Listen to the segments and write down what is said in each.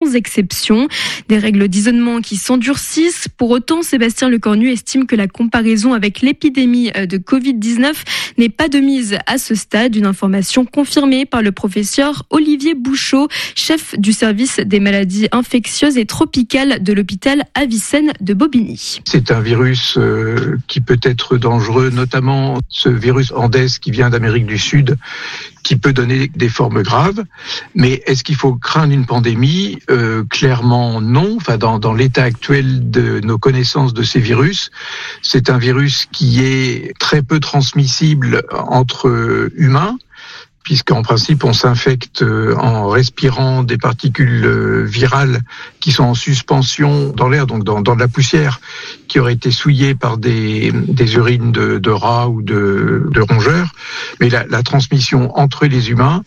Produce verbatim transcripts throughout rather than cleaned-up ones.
sans exception. Des règles d'isolement qui s'endurcissent. Pour autant, Sébastien Lecornu estime que la comparaison avec l'épidémie de covid dix-neuf n'est pas de mise à ce stade. Une information confirmée par le professeur Olivier Bouchot, chef du service des maladies infectieuses et tropicales de l'hôpital Avicenne de Bobigny. C'est un virus euh, qui peut être dangereux, notamment ce virus Andes qui vient d'Amérique du Sud, qui peut donner des formes graves. Mais est-ce qu'il faut craindre une pandémie ? euh, Clairement non. Enfin, dans, dans l'état actuel de nos connaissances de ces virus, c'est un virus qui est très peu transmissible entre humains, puisqu'en principe, on s'infecte en respirant des particules virales qui sont en suspension dans l'air, donc dans, dans de la poussière, qui aurait été souillée par des, des urines de, de rats ou de, de rongeurs. Mais la, la transmission entre les humains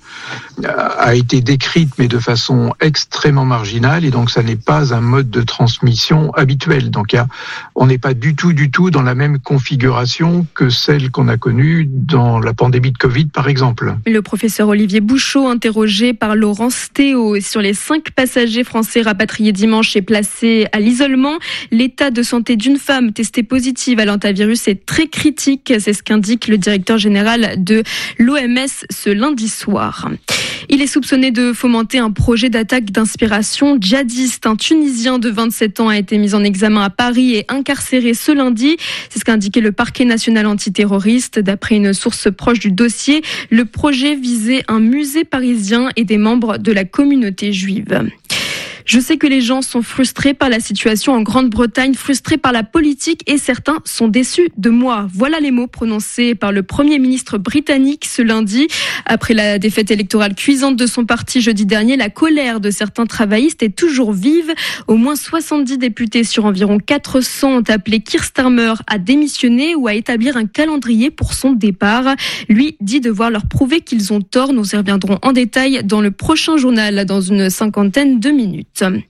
a été décrite, mais de façon extrêmement marginale, et donc ça n'est pas un mode de transmission habituel. Donc il y a, on n'est pas du tout, du tout dans la même configuration que celle qu'on a connue dans la pandémie de Covid, par exemple. Le professeur Olivier Bouchot, interrogé par Laurence Théo sur les cinq passagers français rapatriés dimanche et placés à l'isolement. L'état de santé d'une femme testée positive à l'hantavirus est très critique. C'est ce qu'indique le directeur général de l'O M S ce lundi soir. Il est soupçonné de fomenter un projet d'attaque d'inspiration djihadiste. Un Tunisien de vingt-sept ans a été mis en examen à Paris et incarcéré ce lundi. C'est ce qu'a indiqué le parquet national antiterroriste. D'après une source proche du dossier, le projet visait un musée parisien et des membres de la communauté juive. Je sais que les gens sont frustrés par la situation en Grande-Bretagne, frustrés par la politique et certains sont déçus de moi. Voilà les mots prononcés par le Premier ministre britannique ce lundi. Après la défaite électorale cuisante de son parti jeudi dernier, la colère de certains travaillistes est toujours vive. Au moins soixante-dix députés sur environ quatre cents ont appelé Keir Starmer à démissionner ou à établir un calendrier pour son départ. Lui dit devoir leur prouver qu'ils ont tort. Nous y reviendrons en détail dans le prochain journal, dans une cinquantaine de minutes.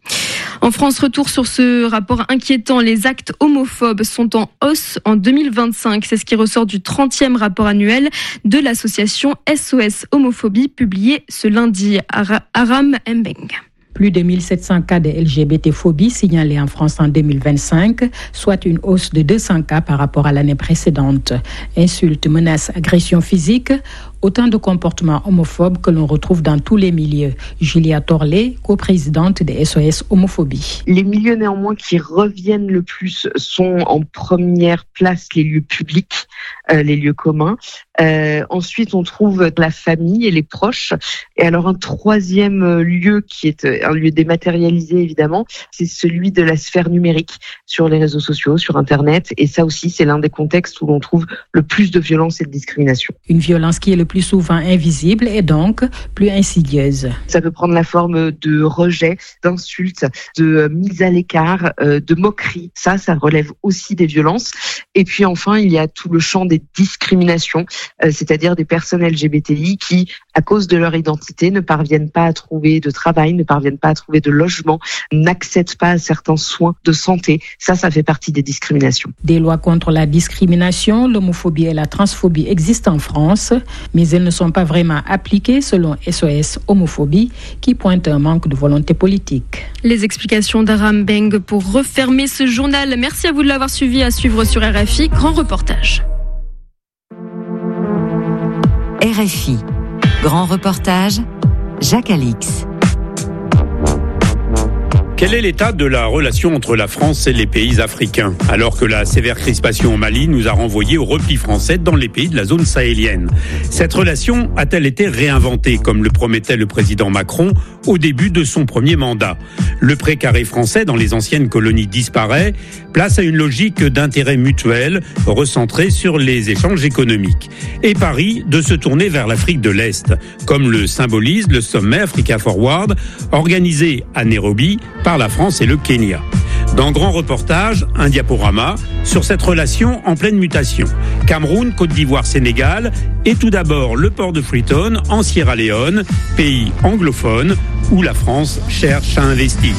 En France, retour sur ce rapport inquiétant. Les actes homophobes sont en hausse en deux mille vingt-cinq. C'est ce qui ressort du trentième rapport annuel de l'association S O S Homophobie, publié ce lundi. Aram Mbeng. Plus de mille sept cents cas de L G B T-phobie signalés en France en deux mille vingt-cinq, soit une hausse de deux cents cas par rapport à l'année précédente. Insultes, menaces, agressions physiques, autant de comportements homophobes que l'on retrouve dans tous les milieux. Julia Torlé, coprésidente de S O S Homophobie. Les milieux néanmoins qui reviennent le plus sont en première place les lieux publics, euh, les lieux communs. Euh, ensuite, on trouve la famille et les proches. Et alors un troisième lieu qui est un lieu dématérialisé évidemment, c'est celui de la sphère numérique sur les réseaux sociaux, sur Internet. Et ça aussi, c'est l'un des contextes où l'on trouve le plus de violence et de discrimination. Une violence qui est le plus souvent invisible et donc plus insidieuse. Ça peut prendre la forme de rejet, d'insultes, de mise à l'écart, de moqueries. Ça, ça relève aussi des violences. Et puis enfin, il y a tout le champ des discriminations, c'est-à-dire des personnes L G B T I qui, à cause de leur identité, ne parviennent pas à trouver de travail, ne parviennent pas à trouver de logement, n'accèdent pas à certains soins de santé. Ça, ça fait partie des discriminations. Des lois contre la discrimination, l'homophobie et la transphobie existent en France, mais elles ne sont pas vraiment appliquées selon S O S Homophobie, qui pointe un manque de volonté politique. Les explications d'Aram Beng pour refermer ce journal. Merci à vous de l'avoir suivi, à suivre sur R F I. Grand reportage. R F I. Grand reportage, Jacques Alix. Quel est l'état de la relation entre la France et les pays africains, alors que la sévère crispation au Mali nous a renvoyés au repli français dans les pays de la zone sahélienne? Cette relation a-t-elle été réinventée, comme le promettait le président Macron au début de son premier mandat? Le précaré français dans les anciennes colonies disparaît, place à une logique d'intérêt mutuel recentrée sur les échanges économiques. Et Paris de se tourner vers l'Afrique de l'Est, comme le symbolise le sommet Africa Forward, organisé à Nairobi par la France et le Kenya. Dans Grand Reportage, un diaporama sur cette relation en pleine mutation. Cameroun, Côte d'Ivoire, Sénégal et tout d'abord le port de Freetown en Sierra Leone, pays anglophone où la France cherche à investir.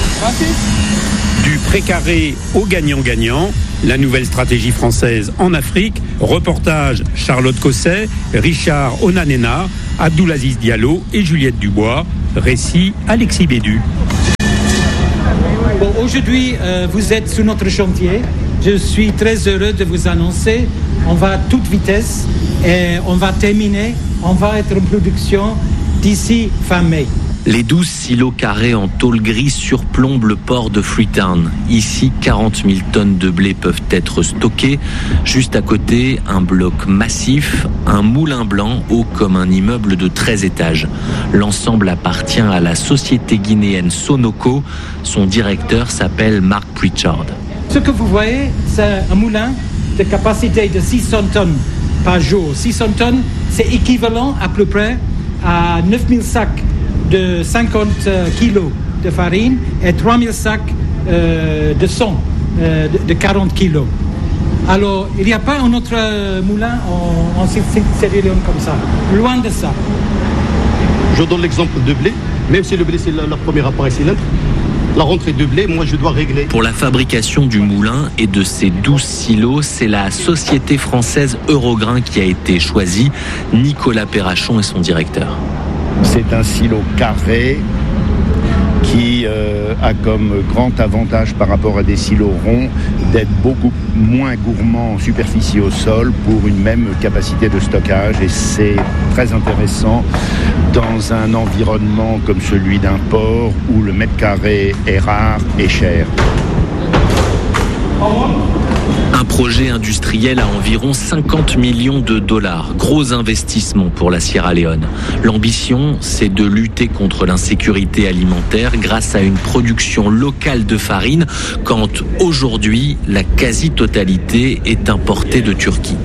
Du précaré au gagnant-gagnant, la nouvelle stratégie française en Afrique, reportage Charlotte Cosset, Richard Onanena, Abdoulaziz Diallo et Juliette Dubois, récit Alexis Bédu. Bon, aujourd'hui, euh, vous êtes sur notre chantier. Je suis très heureux de vous annoncer, on va à toute vitesse et on va terminer, on va être en production d'ici fin mai. Les douze silos carrés en tôle gris surplombent le port de Freetown. Ici, quarante mille tonnes de blé peuvent être stockées. Juste à côté, un bloc massif, un moulin blanc haut comme un immeuble de treize étages. L'ensemble appartient à la société guinéenne Sonoco. Son directeur s'appelle Mark Pritchard. Ce que vous voyez, c'est un moulin de capacité de six cents tonnes par jour. six cents tonnes, c'est équivalent à peu près à neuf mille sacs de cinquante kilos de farine et trois mille sacs euh, de sang euh, de, de quarante kilos. Alors, il n'y a pas un autre moulin en, en Sierra Leone comme ça. Loin de ça. Je donne l'exemple de blé. Même si le blé, c'est la, la première appareil cylindre, la rentrée de blé, moi, je dois régler. Pour la fabrication du moulin et de ces douze silos, c'est la société française Eurograin qui a été choisie. Nicolas Perrachon est son directeur. C'est un silo carré qui euh, a comme grand avantage par rapport à des silos ronds d'être beaucoup moins gourmand en superficie au sol pour une même capacité de stockage. Et c'est très intéressant dans un environnement comme celui d'un port où le mètre carré est rare et cher. Un projet industriel à environ cinquante millions de dollars. Gros investissement pour la Sierra Leone. L'ambition, c'est de lutter contre l'insécurité alimentaire grâce à une production locale de farine, quand aujourd'hui, la quasi-totalité est importée de Turquie.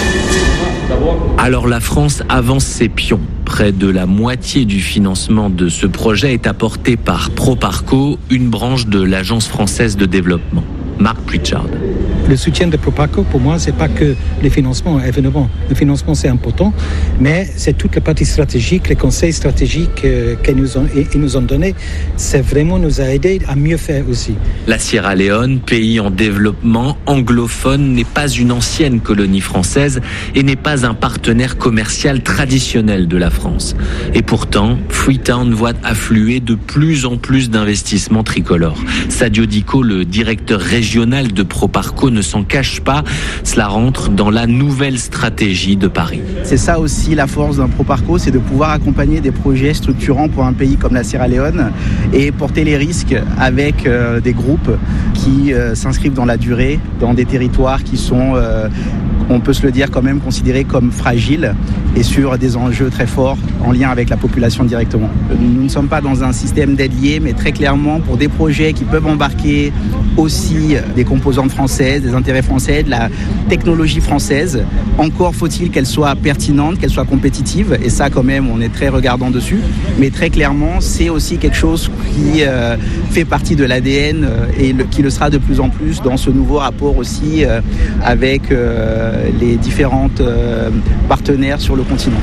Alors la France avance ses pions. Près de la moitié du financement de ce projet est apporté par Proparco, une branche de l'Agence française de développement. Mark Pritchard. Le soutien de Proparco, pour moi, c'est pas que les financements, évidemment. Le financement, c'est important, mais c'est toute la partie stratégique, les conseils stratégiques euh, qu'ils nous ont, ils nous ont donnés. C'est vraiment nous a aidé à mieux faire aussi. La Sierra Leone, pays en développement anglophone, n'est pas une ancienne colonie française et n'est pas un partenaire commercial traditionnel de la France. Et pourtant, Freetown voit affluer de plus en plus d'investissements tricolores. Sadio Diko, le directeur régional de Proparco, ne s'en cache pas. Cela rentre dans la nouvelle stratégie de Paris. C'est ça aussi la force d'un Proparco, c'est de pouvoir accompagner des projets structurants pour un pays comme la Sierra Leone et porter les risques avec euh, des groupes qui euh, s'inscrivent dans la durée, dans des territoires qui sont, euh, on peut se le dire quand même, considérés comme fragiles et sur des enjeux très forts en lien avec la population directement. Nous ne sommes pas dans un système d'aide liée, mais très clairement pour des projets qui peuvent embarquer aussi des composantes françaises, des intérêts français, de la technologie française. Encore faut-il qu'elle soit pertinente, qu'elle soit compétitive, et ça quand même on est très regardant dessus, mais très clairement c'est aussi quelque chose qui euh, fait partie de l'A D N euh, et le, qui le sera de plus en plus dans ce nouveau rapport aussi euh, avec euh, les différentes euh, partenaires sur le continent.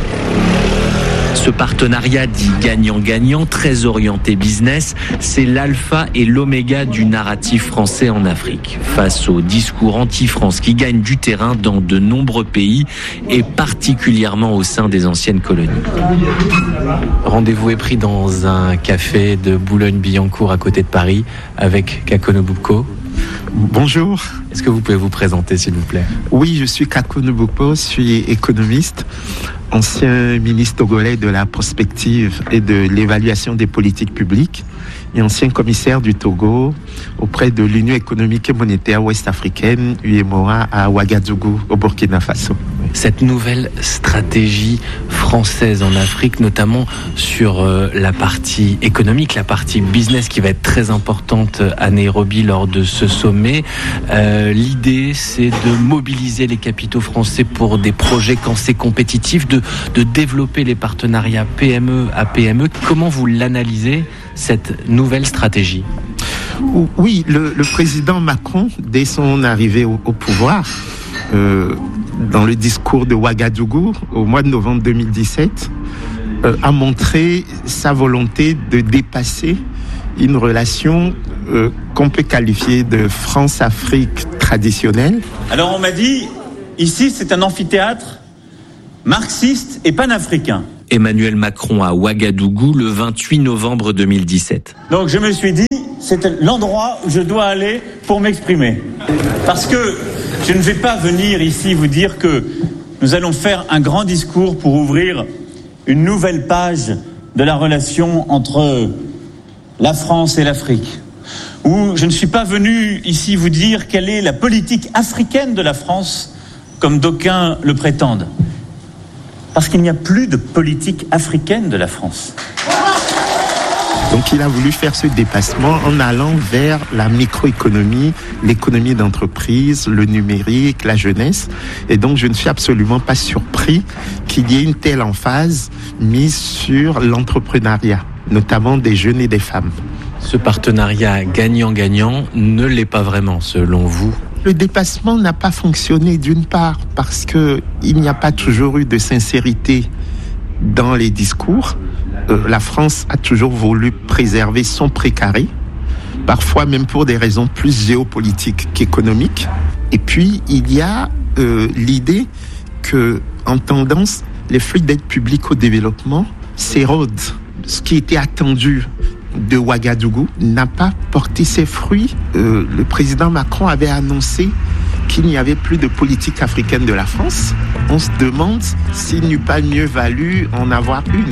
Ce partenariat dit gagnant-gagnant, très orienté business, c'est l'alpha et l'oméga du narratif français en Afrique. Face au discours anti-France qui gagne du terrain dans de nombreux pays et particulièrement au sein des anciennes colonies. Rendez-vous est pris dans un café de Boulogne-Billancourt à côté de Paris avec Kakono Bouko. Bonjour. Est-ce que vous pouvez vous présenter, s'il vous plaît? Oui, je suis Kakono Bouko, je suis économiste, ancien ministre togolais de la prospective et de l'évaluation des politiques publiques et ancien commissaire du Togo auprès de l'Union économique et monétaire ouest-africaine, U E M O A, à Ouagadougou, au Burkina Faso. Cette nouvelle stratégie française en Afrique, notamment sur euh, la partie économique, la partie business qui va être très importante à Nairobi lors de ce sommet. Euh, l'idée, c'est de mobiliser les capitaux français pour des projets quand c'est compétitif, de, de développer les partenariats P M E à P M E. Comment vous l'analysez, cette nouvelle stratégie? Oui, le, le président Macron, dès son arrivée au, au pouvoir, euh, dans le discours de Ouagadougou au mois de novembre deux mille dix-sept, euh, a montré sa volonté de dépasser une relation euh, qu'on peut qualifier de France-Afrique traditionnelle. Alors on m'a dit, ici c'est un amphithéâtre marxiste et panafricain. Emmanuel Macron à Ouagadougou le vingt-huit novembre deux mille dix-sept. Donc je me suis dit, c'est l'endroit où je dois aller pour m'exprimer. Parce que je ne vais pas venir ici vous dire que nous allons faire un grand discours pour ouvrir une nouvelle page de la relation entre la France et l'Afrique. Ou je ne suis pas venu ici vous dire quelle est la politique africaine de la France, comme d'aucuns le prétendent. Parce qu'il n'y a plus de politique africaine de la France. Donc il a voulu faire ce dépassement en allant vers la microéconomie, l'économie d'entreprise, le numérique, la jeunesse. Et donc je ne suis absolument pas surpris qu'il y ait une telle emphase mise sur l'entrepreneuriat, notamment des jeunes et des femmes. Ce partenariat gagnant-gagnant ne l'est pas vraiment, selon vous? Le dépassement n'a pas fonctionné d'une part parce qu'il n'y a pas toujours eu de sincérité dans les discours. Euh, la France a toujours voulu préserver son précaré, parfois même pour des raisons plus géopolitiques qu'économiques. Et puis, il y a euh, l'idée que, en tendance, les flux d'aide publique au développement s'érodent. Ce qui était attendu de Ouagadougou n'a pas porté ses fruits. Euh, le président Macron avait annoncé qu'il n'y avait plus de politique africaine de la France. On se demande s'il n'eût pas mieux valu en avoir une.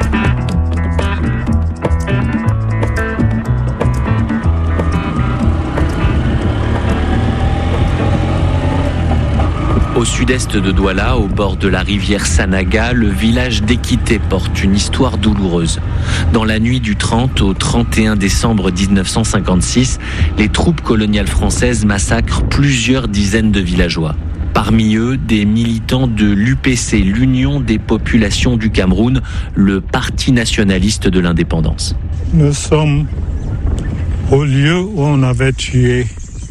Au sud-est de Douala, au bord de la rivière Sanaga, le village d'Équité porte une histoire douloureuse. Dans la nuit du trente au trente et un décembre dix-neuf cent cinquante-six, les troupes coloniales françaises massacrent plusieurs dizaines de villageois. Parmi eux, des militants de l'U P C, l'Union des populations du Cameroun, le parti nationaliste de l'indépendance. Nous sommes au lieu où on avait tué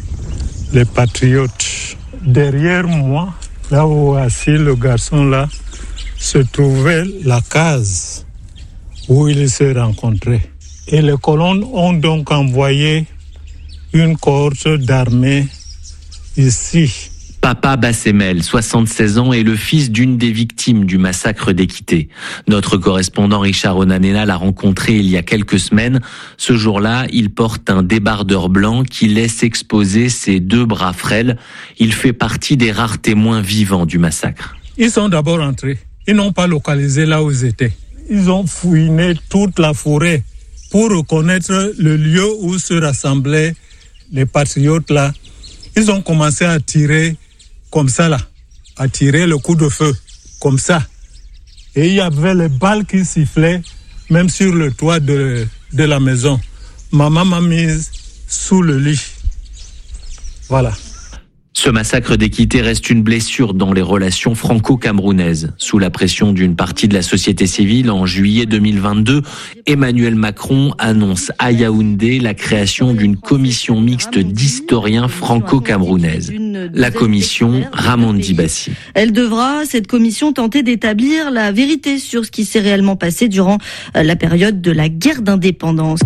les patriotes. Derrière moi, là où assis le garçon là, se trouvait la case où ils se rencontraient. Et les colons ont donc envoyé une cohorte d'armée ici. Papa Bassemel, soixante-seize ans, est le fils d'une des victimes du massacre d'Équité. Notre correspondant Richard Onanena l'a rencontré il y a quelques semaines. Ce jour-là, il porte un débardeur blanc qui laisse exposer ses deux bras frêles. Il fait partie des rares témoins vivants du massacre. Ils sont d'abord entrés. Ils n'ont pas localisé là où ils étaient. Ils ont fouiné toute la forêt pour reconnaître le lieu où se rassemblaient les patriotes là. Ils ont commencé à tirer comme ça là, à tirer le coup de feu, comme ça. Et il y avait les balles qui sifflaient, même sur le toit de, de la maison. Maman m'a mise sous le lit. Voilà. Ce massacre d'Équité reste une blessure dans les relations franco-camerounaises. Sous la pression d'une partie de la société civile, en juillet deux mille vingt-deux, Emmanuel Macron annonce à Yaoundé la création d'une commission mixte d'historiens franco-camerounaises. La commission Ramondi Bassi. Elle devra, cette commission, tenter d'établir la vérité sur ce qui s'est réellement passé durant la période de la guerre d'indépendance.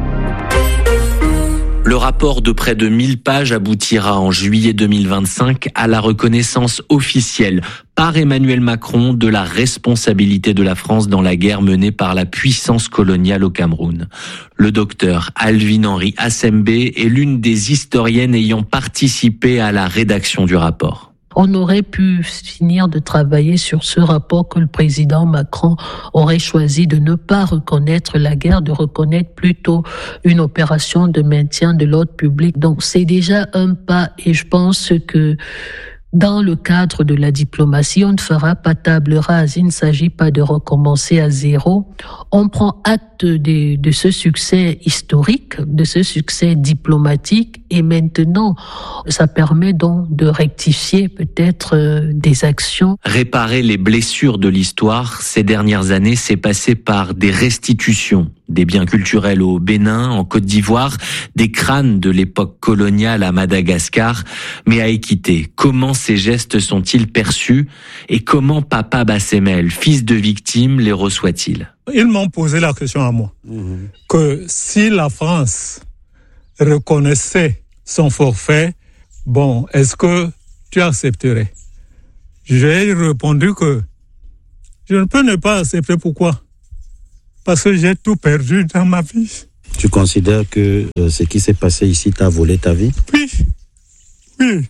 Le rapport de près de mille pages aboutira en juillet deux mille vingt-cinq à la reconnaissance officielle par Emmanuel Macron de la responsabilité de la France dans la guerre menée par la puissance coloniale au Cameroun. Le docteur Alvin-Henri Assembe est l'une des historiennes ayant participé à la rédaction du rapport. On aurait pu finir de travailler sur ce rapport que le président Macron aurait choisi de ne pas reconnaître la guerre, de reconnaître plutôt une opération de maintien de l'ordre public. Donc c'est déjà un pas et je pense que dans le cadre de la diplomatie, on ne fera pas table rase. Il ne s'agit pas de recommencer à zéro. On prend acte de, de ce succès historique, de ce succès diplomatique, et maintenant, ça permet donc de rectifier peut-être euh, des actions. Réparer les blessures de l'histoire, ces dernières années, c'est passé par des restitutions. Des biens culturels au Bénin, en Côte d'Ivoire, des crânes de l'époque coloniale à Madagascar. Mais à Équité, comment ces gestes sont-ils perçus et comment Papa Bassemel, fils de victime, les reçoit-il? Ils m'ont posé la question à moi, mmh. que si la France reconnaissait son forfait, bon, est-ce que tu accepterais? J'ai répondu que je ne peux ne pas accepter. Pourquoi? Parce que j'ai tout perdu dans ma vie. Tu considères que euh, ce qui s'est passé ici t'a volé ta vie? Oui, oui.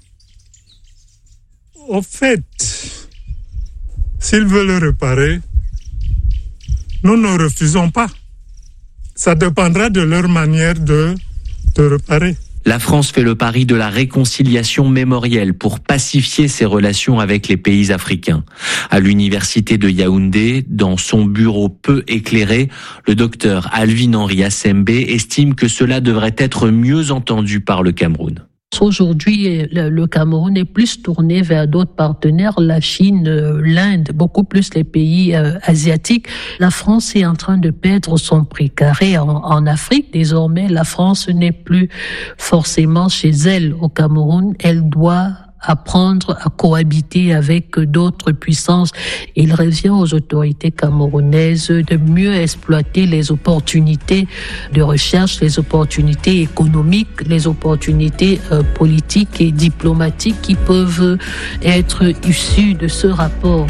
Au fait, s'ils veulent réparer, nous ne refusons pas. Ça dépendra de leur manière de, de réparer. La France fait le pari de la réconciliation mémorielle pour pacifier ses relations avec les pays africains. À l'université de Yaoundé, dans son bureau peu éclairé, le docteur Alvin Henri Assembe estime que cela devrait être mieux entendu par le Cameroun. Aujourd'hui, le Cameroun est plus tourné vers d'autres partenaires, la Chine, l'Inde, beaucoup plus les pays euh, asiatiques. La France est en train de perdre son précaré en, en Afrique. Désormais, la France n'est plus forcément chez elle au Cameroun. Elle doit apprendre à cohabiter avec d'autres puissances. Il revient aux autorités camerounaises de mieux exploiter les opportunités de recherche, les opportunités économiques, les opportunités euh, politiques et diplomatiques qui peuvent être issues de ce rapport.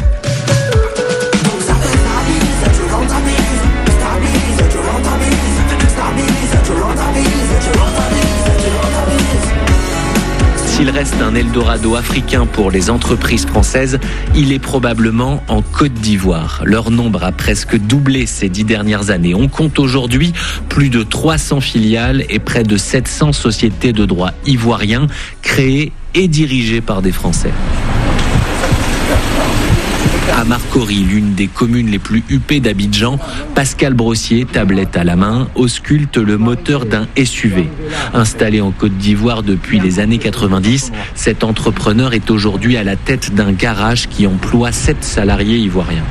S'il reste un Eldorado africain pour les entreprises françaises, il est probablement en Côte d'Ivoire. Leur nombre a presque doublé ces dix dernières années. On compte aujourd'hui plus de trois cents filiales et près de sept cents sociétés de droit ivoiriens créées et dirigées par des Français. À Marcory, l'une des communes les plus huppées d'Abidjan, Pascal Brossier, tablette à la main, ausculte le moteur d'un S U V. Installé en Côte d'Ivoire depuis les années quatre-vingt-dix, cet entrepreneur est aujourd'hui à la tête d'un garage qui emploie sept salariés ivoiriens.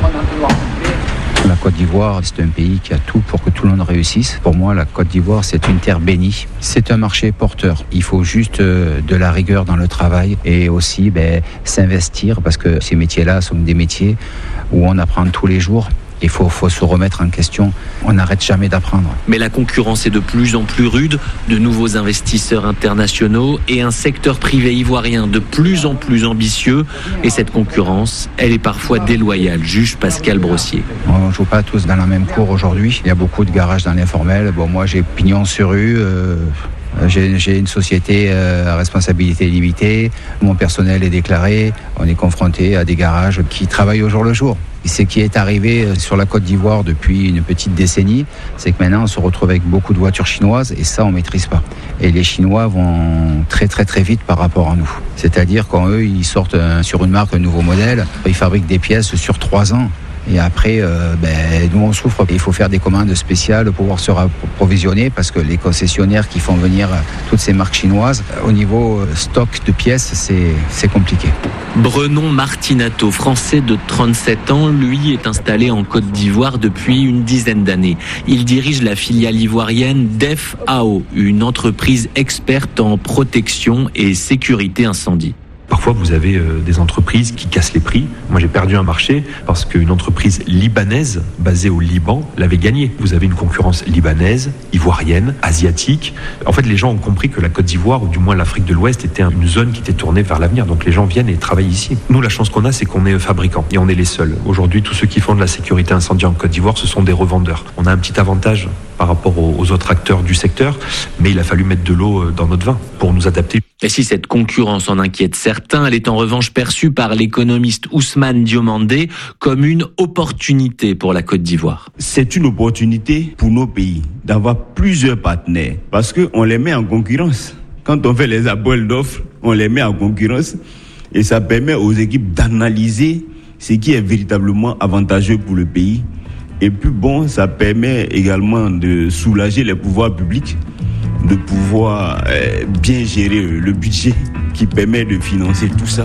La Côte d'Ivoire, c'est un pays qui a tout pour que tout le monde réussisse. Pour moi, la Côte d'Ivoire, c'est une terre bénie. C'est un marché porteur. Il faut juste de la rigueur dans le travail et aussi ben, s'investir parce que ces métiers-là sont des métiers où on apprend tous les jours. Il faut, faut se remettre en question. On n'arrête jamais d'apprendre. Mais la concurrence est de plus en plus rude. De nouveaux investisseurs internationaux et un secteur privé ivoirien de plus en plus ambitieux. Et cette concurrence, elle est parfois déloyale, juge Pascal Brossier. On ne joue pas tous dans la même cour aujourd'hui. Il y a beaucoup de garages dans l'informel. Bon, moi, j'ai pignon sur rue. Euh... J'ai, j'ai une société à responsabilité limitée, mon personnel est déclaré, on est confronté à des garages qui travaillent au jour le jour. Et ce qui est arrivé sur la Côte d'Ivoire depuis une petite décennie, c'est que maintenant on se retrouve avec beaucoup de voitures chinoises et ça on ne maîtrise pas. Et les Chinois vont très très très vite par rapport à nous. C'est-à-dire quand eux ils sortent un, sur une marque un nouveau modèle, ils fabriquent des pièces sur trois ans. Et après, euh, ben, nous on souffre. Il faut faire des commandes spéciales pour pouvoir se approvisionner parce que les concessionnaires qui font venir toutes ces marques chinoises, au niveau stock de pièces, c'est, c'est compliqué. Brenon Martinato, français de trente-sept ans, lui est installé en Côte d'Ivoire depuis une dizaine d'années. Il dirige la filiale ivoirienne D E F A O, une entreprise experte en protection et sécurité incendie. Parfois, vous avez euh, des entreprises qui cassent les prix. Moi, j'ai perdu un marché parce qu'une entreprise libanaise basée au Liban l'avait gagné. Vous avez une concurrence libanaise, ivoirienne, asiatique. En fait, les gens ont compris que la Côte d'Ivoire, ou du moins l'Afrique de l'Ouest, était une zone qui était tournée vers l'avenir. Donc, les gens viennent et travaillent ici. Nous, la chance qu'on a, c'est qu'on est fabricants et on est les seuls. Aujourd'hui, tous ceux qui font de la sécurité incendie en Côte d'Ivoire, ce sont des revendeurs. On a un petit avantage par rapport aux autres acteurs du secteur, mais il a fallu mettre de l'eau dans notre vin pour nous adapter. Et si cette concurrence en inquiète certains, elle est en revanche perçue par l'économiste Ousmane Diomandé comme une opportunité pour la Côte d'Ivoire. C'est une opportunité pour nos pays d'avoir plusieurs partenaires parce qu'on les met en concurrence. Quand on fait les appels d'offres, on les met en concurrence et ça permet aux équipes d'analyser ce qui est véritablement avantageux pour le pays. Et puis bon, ça permet également de soulager les pouvoirs publics, de pouvoir euh, bien gérer le budget qui permet de financer tout ça.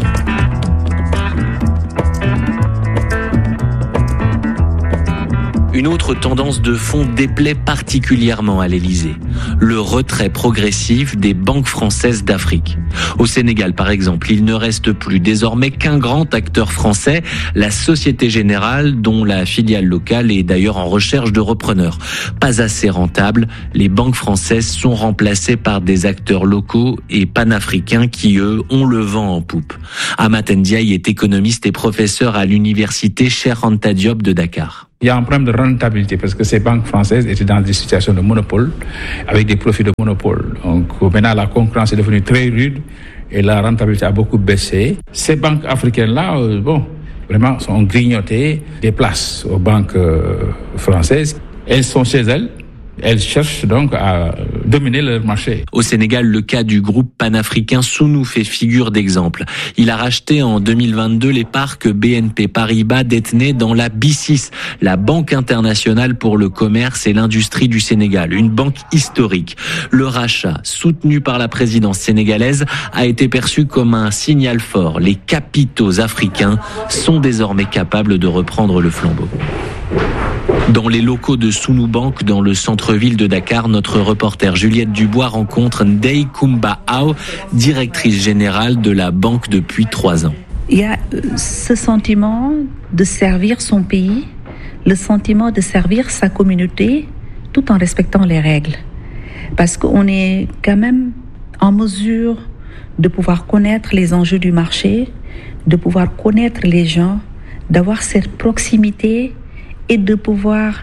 Une autre tendance de fond déplaît particulièrement à l'Élysée, le retrait progressif des banques françaises d'Afrique. Au Sénégal, par exemple, il ne reste plus désormais qu'un grand acteur français, la Société Générale, dont la filiale locale est d'ailleurs en recherche de repreneurs. Pas assez rentable, les banques françaises sont remplacées par des acteurs locaux et panafricains qui, eux, ont le vent en poupe. Amath Ndiaye est économiste et professeur à l'université Cheikh Anta Diop de Dakar. Il y a un problème de rentabilité parce que ces banques françaises étaient dans des situations de monopole avec des profits de monopole. Donc maintenant la concurrence est devenue très rude et la rentabilité a beaucoup baissé. Ces banques africaines-là, euh, bon, vraiment ont grignoté des places aux banques euh, françaises. Elles sont chez elles. Elles cherchent donc à dominer leur marché. Au Sénégal, le cas du groupe panafricain Sounou fait figure d'exemple. Il a racheté en deux mille vingt-deux les parts que B N P Paribas détenait dans la B I C I S, la Banque internationale pour le commerce et l'industrie du Sénégal, une banque historique. Le rachat, soutenu par la présidence sénégalaise, a été perçu comme un signal fort. Les capitaux africains sont désormais capables de reprendre le flambeau. Dans les locaux de Sounou Bank, dans le centre-ville de Dakar, notre reporter Juliette Dubois rencontre Ndeye Koumba Aw, directrice générale de la banque depuis trois ans. Il y a ce sentiment de servir son pays, le sentiment de servir sa communauté, tout en respectant les règles. Parce qu'on est quand même en mesure de pouvoir connaître les enjeux du marché, de pouvoir connaître les gens, d'avoir cette proximité et de pouvoir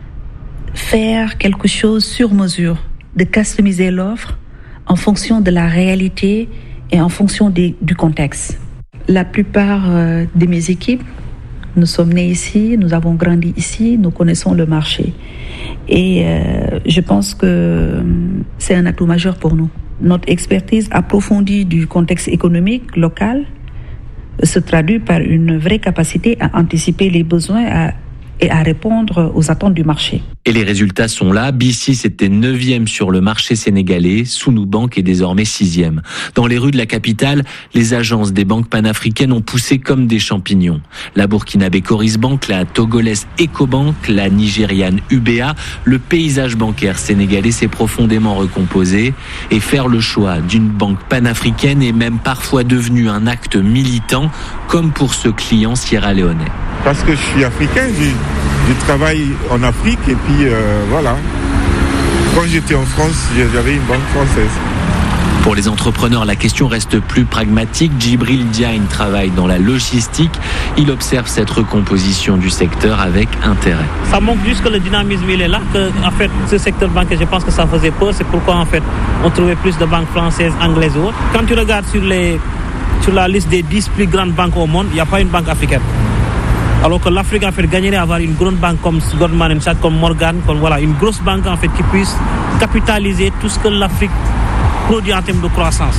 faire quelque chose sur mesure, de customiser l'offre en fonction de la réalité et en fonction des, du contexte. La plupart euh, de mes équipes, nous sommes nés ici, nous avons grandi ici, nous connaissons le marché. Et euh, je pense que c'est un atout majeur pour nous. Notre expertise approfondie du contexte économique local se traduit par une vraie capacité à anticiper les besoins, à et à répondre aux attentes du marché. Et les résultats sont là. B I C I S était neuvième sur le marché sénégalais. Sounou Bank est désormais sixième. Dans les rues de la capitale, les agences des banques panafricaines ont poussé comme des champignons. La burkinabé Coris Bank, la togolaise Ecobank, la nigériane U B A. Le paysage bancaire sénégalais s'est profondément recomposé. Et faire le choix d'une banque panafricaine est même parfois devenu un acte militant, comme pour ce client sierra-léonais. Parce que je suis africain, je, je travaille en Afrique et puis euh, voilà. Quand j'étais en France, j'avais une banque française. Pour les entrepreneurs, la question reste plus pragmatique. Djibril Diagne travaille dans la logistique. Il observe cette recomposition du secteur avec intérêt. Ça montre juste que le dynamisme il est là, que en fait ce secteur bancaire, je pense que ça faisait peur. C'est pourquoi en fait on trouvait plus de banques françaises, anglaises ou autres. Quand tu regardes sur les sur la liste des dix plus grandes banques au monde, il n'y a pas une banque africaine. Alors que l'Afrique en fait gagnerait à avoir une grande banque comme Goldman Sachs, comme Morgan, comme voilà une grosse banque en fait qui puisse capitaliser tout ce que l'Afrique produit en termes de croissance.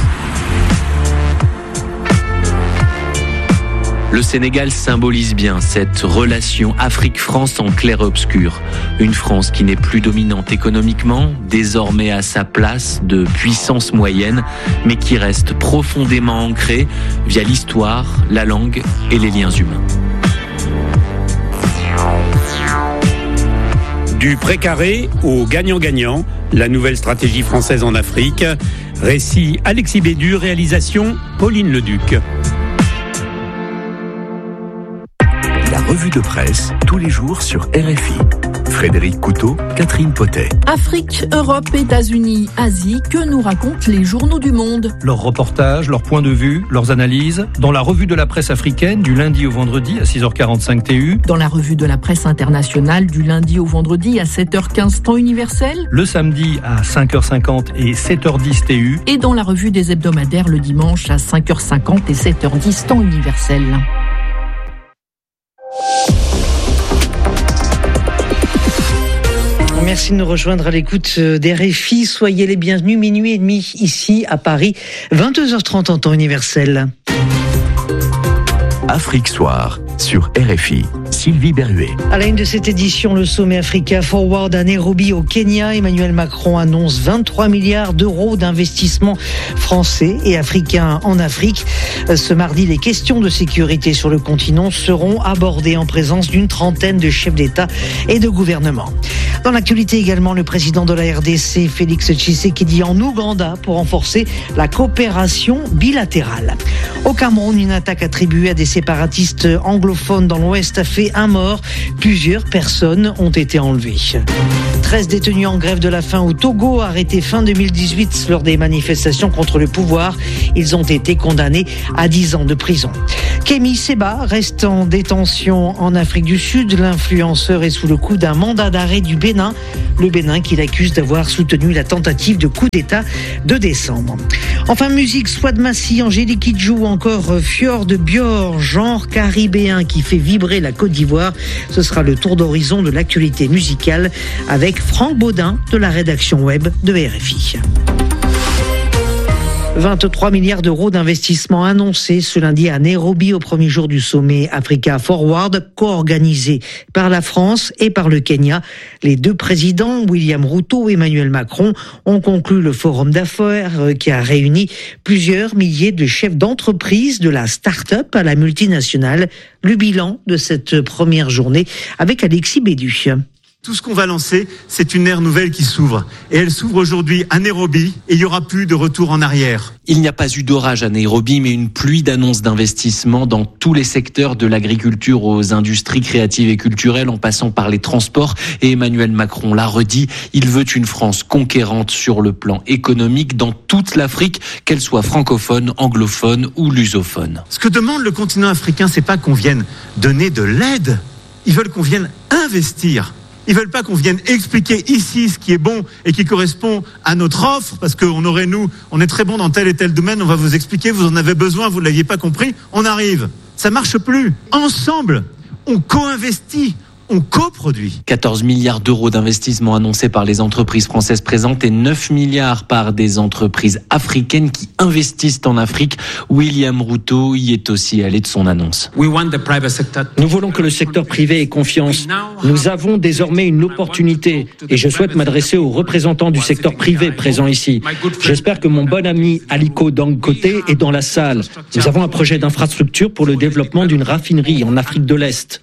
Le Sénégal symbolise bien cette relation Afrique-France en clair-obscur. Une France qui n'est plus dominante économiquement, désormais à sa place de puissance moyenne, mais qui reste profondément ancrée via l'histoire, la langue et les liens humains. Du précaré au gagnant-gagnant, la nouvelle stratégie française en Afrique. Récit Alexis Bédu, réalisation Pauline Leduc. La revue de presse, tous les jours sur R F I. Frédéric Couteau, Catherine Potet. Afrique, Europe, États-Unis, Asie, que nous racontent les journaux du monde? Leurs reportages, leurs points de vue, leurs analyses, dans la revue de la presse africaine du lundi au vendredi à six heures quarante-cinq T U. Dans la revue de la presse internationale du lundi au vendredi à sept heures quinze temps universel. Le samedi à cinq heures cinquante et sept heures dix T U. Et dans la revue des hebdomadaires le dimanche à cinq heures cinquante et sept heures dix temps universel. Merci de nous rejoindre à l'écoute d'R F I. Soyez les bienvenus, minuit et demi ici à Paris, vingt-deux heures trente en temps universel. Afrique Soir sur R F I. Sylvie Berruet. À la une de cette édition, le sommet Africa Forward à Nairobi au Kenya. Emmanuel Macron annonce vingt-trois milliards d'euros d'investissements français et africains en Afrique. Ce mardi, les questions de sécurité sur le continent seront abordées en présence d'une trentaine de chefs d'État et de gouvernement. Dans l'actualité également, le président de la R D C, Félix Tshisekedi, en Ouganda pour renforcer la coopération bilatérale. Au Cameroun, une attaque attribuée à des séparatistes anglophones dans l'Ouest a fait blessés, un mort. Plusieurs personnes ont été enlevées. treize détenus en grève de la faim au Togo, arrêtés fin deux mille dix-huit lors des manifestations contre le pouvoir. Ils ont été condamnés à dix ans de prison. Kémy Séba reste en détention en Afrique du Sud. L'influenceur est sous le coup d'un mandat d'arrêt du Bénin. Le Bénin qui l'accuse d'avoir soutenu la tentative de coup d'État de décembre. Enfin, musique, Swad Massi, Angélique Kidjo ou encore Fjord Björk, genre caribéen qui fait vibrer la Côte d'Ivoire. Ce sera le tour d'horizon de l'actualité musicale avec Franck Baudin de la rédaction web de R F I. vingt-trois milliards d'euros d'investissement annoncés ce lundi à Nairobi au premier jour du sommet Africa Forward, co-organisé par la France et par le Kenya. Les deux présidents, William Ruto et Emmanuel Macron, ont conclu le forum d'affaires qui a réuni plusieurs milliers de chefs d'entreprise de la start-up à la multinationale. Le bilan de cette première journée avec Alexis Bédu. Tout ce qu'on va lancer, c'est une ère nouvelle qui s'ouvre. Et elle s'ouvre aujourd'hui à Nairobi et il n'y aura plus de retour en arrière. Il n'y a pas eu d'orage à Nairobi, mais une pluie d'annonces d'investissement dans tous les secteurs, de l'agriculture aux industries créatives et culturelles, en passant par les transports. Et Emmanuel Macron l'a redit, il veut une France conquérante sur le plan économique dans toute l'Afrique, qu'elle soit francophone, anglophone ou lusophone. Ce que demande le continent africain, c'est pas qu'on vienne donner de l'aide. Ils veulent qu'on vienne investir. Ils veulent pas qu'on vienne expliquer ici ce qui est bon et qui correspond à notre offre, parce qu'on aurait, nous, on est très bon dans tel et tel domaine, on va vous expliquer, vous en avez besoin, vous ne l'aviez pas compris, on arrive. Ça marche plus. Ensemble, on co-investit. On coproduit. quatorze milliards d'euros d'investissement annoncés par les entreprises françaises présentes et neuf milliards par des entreprises africaines qui investissent en Afrique. William Ruto y est aussi allé de son annonce. Nous voulons que le secteur privé ait confiance. Nous avons désormais une opportunité et je souhaite m'adresser aux représentants du secteur privé présents ici. J'espère que mon bon ami Aliko Dangote est dans la salle. Nous avons un projet d'infrastructure pour le développement d'une raffinerie en Afrique de l'Est.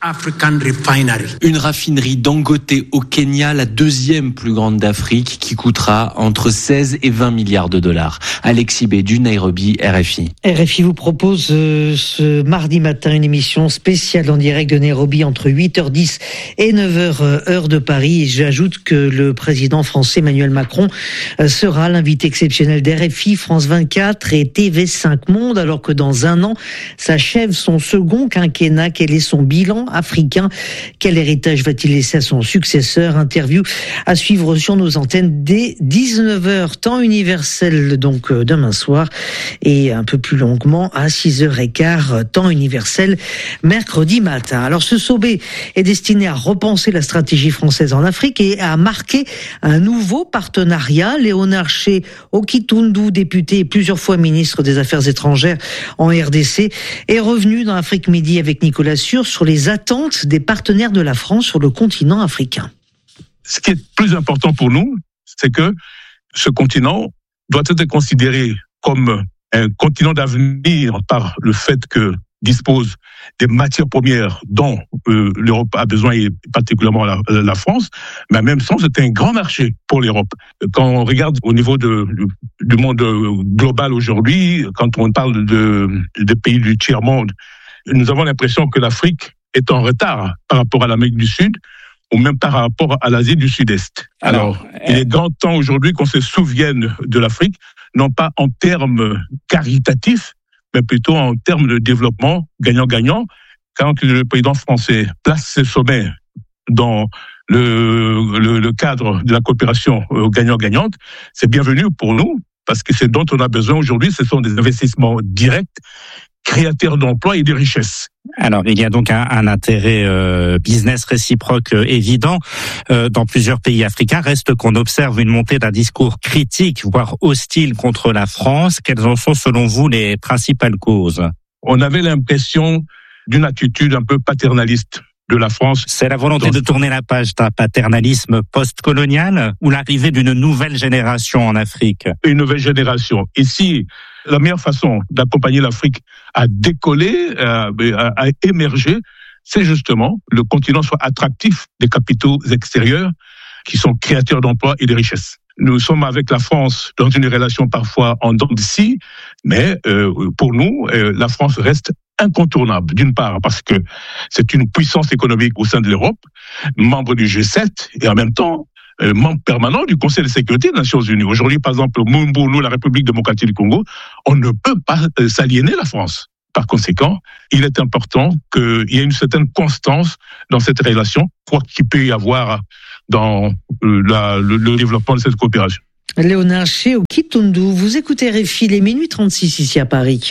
Une raffinerie Dangote au Kenya, la deuxième plus grande d'Afrique, qui coûtera entre seize et vingt milliards de dollars. Alexis Bédu, Nairobi, R F I. R F I vous propose euh, ce mardi matin une émission spéciale en direct de Nairobi entre huit heures dix et neuf heures heure de Paris. Et j'ajoute que le président français Emmanuel Macron euh, sera l'invité exceptionnel d'R F I, France vingt-quatre et T V cinq Monde, alors que dans un an s'achève son second quinquennat. Quel est son bilan africain? Quel héritage va-t-il laisser à son successeur? Interview à suivre sur nos antennes dès dix-neuf heures, temps universel, donc demain soir, et un peu plus longuement à six heures quinze, temps universel, mercredi matin. Alors ce sommet est destiné à repenser la stratégie française en Afrique et à marquer un nouveau partenariat. Léonard Shea Okitundu, député et plusieurs fois ministre des Affaires étrangères en R D C, est revenu dans Afrique Midi avec Nicolas Sûr sur les attentes des partenaires de la France sur le continent africain. Ce qui est plus important pour nous, c'est que ce continent doit être considéré comme un continent d'avenir par le fait que dispose des matières premières dont euh, l'Europe a besoin, et particulièrement la, la France, mais en même temps, c'est un grand marché pour l'Europe. Quand on regarde au niveau de, du monde global aujourd'hui, quand on parle de, de pays du tiers-monde, nous avons l'impression que l'Afrique est en retard par rapport à l'Amérique du Sud ou même par rapport à l'Asie du Sud-Est. Alors, Alors euh... il est grand temps aujourd'hui qu'on se souvienne de l'Afrique, non pas en termes caritatifs, mais plutôt en termes de développement gagnant-gagnant. Quand le président français place ce sommet dans le, le, le cadre de la coopération gagnant-gagnante, c'est bienvenu pour nous, parce que ce dont on a besoin aujourd'hui, ce sont des investissements directs, créateurs d'emplois et de richesses. Alors, il y a donc un, un intérêt euh, business réciproque euh, évident euh, dans plusieurs pays africains. Reste qu'on observe une montée d'un discours critique, voire hostile contre la France. Quelles en sont, selon vous, les principales causes? On avait l'impression d'une attitude un peu paternaliste de la France. C'est la volonté de tourner la page d'un paternalisme post-colonial ou l'arrivée d'une nouvelle génération en Afrique? Une nouvelle génération. Ici, la meilleure façon d'accompagner l'Afrique à décoller, à, à, à émerger, c'est justement le continent soit attractif des capitaux extérieurs qui sont créateurs d'emplois et de richesses. Nous sommes avec la France dans une relation parfois en dents de scie, mais euh, pour nous, euh, la France reste incontournable, d'une part parce que c'est une puissance économique au sein de l'Europe, membre du G sept et en même temps euh, membre permanent du Conseil de sécurité des Nations Unies. Aujourd'hui, par exemple, Mumbu, la République démocratique du Congo, on ne peut pas euh, s'aliéner la France. Par conséquent, il est important qu'il y ait une certaine constance dans cette relation, quoi qu'il peut y avoir dans euh, la, le, le développement de cette coopération. Léonard Ché au Kitundu, vous écoutez R F I, les minuit trente-six ici à Paris.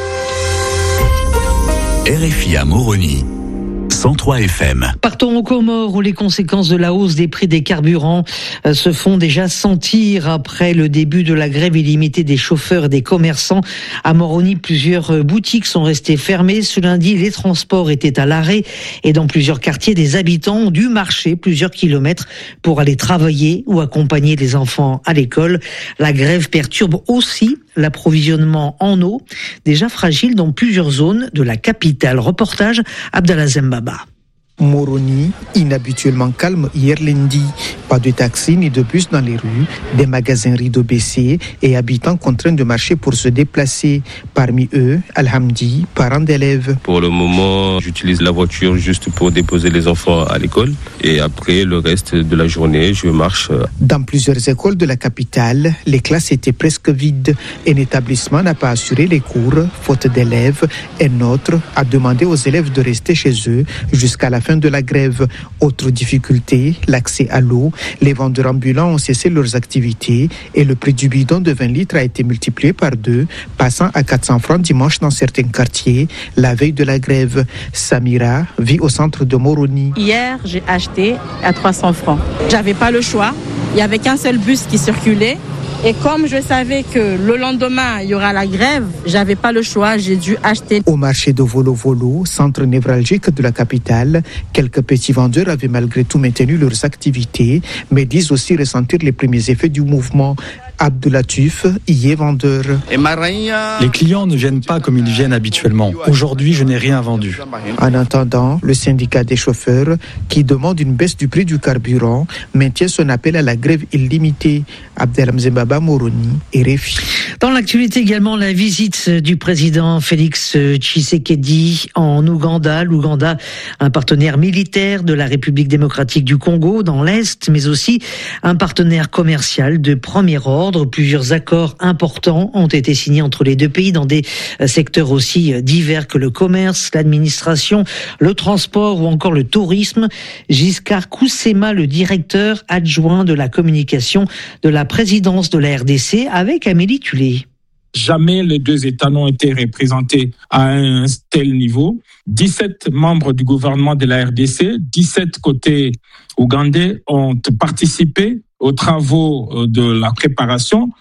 R F I à Moroni, cent trois F M. Partons aux Comores où les conséquences de la hausse des prix des carburants euh, se font déjà sentir après le début de la grève illimitée des chauffeurs et des commerçants. À Moroni, plusieurs boutiques sont restées fermées. Ce lundi, les transports étaient à l'arrêt et dans plusieurs quartiers, des habitants ont dû marcher plusieurs kilomètres pour aller travailler ou accompagner les enfants à l'école. La grève perturbe aussi l'approvisionnement en eau, déjà fragile dans plusieurs zones de la capitale. Reportage Abdallah Zembaba. Moroni, inhabituellement calme hier lundi. Pas de taxi ni de bus dans les rues, des magasins rideaux baissés et habitants contraints de marcher pour se déplacer. Parmi eux, Alhamdi, parents d'élèves. Pour le moment, j'utilise la voiture juste pour déposer les enfants à l'école et après le reste de la journée, je marche. Dans plusieurs écoles de la capitale, les classes étaient presque vides. Un établissement n'a pas assuré les cours, faute d'élèves. Un autre a demandé aux élèves de rester chez eux jusqu'à la fin de la grève. Autre difficulté, l'accès à l'eau. Les vendeurs ambulants ont cessé leurs activités et le prix du bidon de vingt litres a été multiplié par deux, passant à quatre cents francs dimanche dans certains quartiers, la veille de la grève. Samira vit au centre de Moroni. Hier, j'ai acheté à trois cents francs. J'avais pas le choix. Il n'y avait qu'un seul bus qui circulait. Et comme je savais que le lendemain, il y aura la grève, j'avais pas le choix, j'ai dû acheter. Au marché de Volo Volo, centre névralgique de la capitale, quelques petits vendeurs avaient malgré tout maintenu leurs activités, mais disent aussi ressentir les premiers effets du mouvement. Abdoulatif y est vendeur. Les clients ne viennent pas comme ils viennent habituellement. Aujourd'hui, je n'ai rien vendu. En attendant, le syndicat des chauffeurs, qui demande une baisse du prix du carburant, maintient son appel à la grève illimitée. Abdelham Zembaba, Moroni, R F I. Dans l'actualité également, la visite du président Félix Tshisekedi en Ouganda. L'Ouganda, un partenaire militaire de la République démocratique du Congo dans l'Est, mais aussi un partenaire commercial de premier ordre. Plusieurs accords importants ont été signés entre les deux pays dans des secteurs aussi divers que le commerce, l'administration, le transport ou encore le tourisme. Giscard Koussema, le directeur adjoint de la communication de la présidence de la R D C, avec Amélie Tulé. Jamais les deux États n'ont été représentés à un tel niveau. dix-sept membres du gouvernement de la R D C, dix-sept côté ougandais ont participé aux travaux de la préparation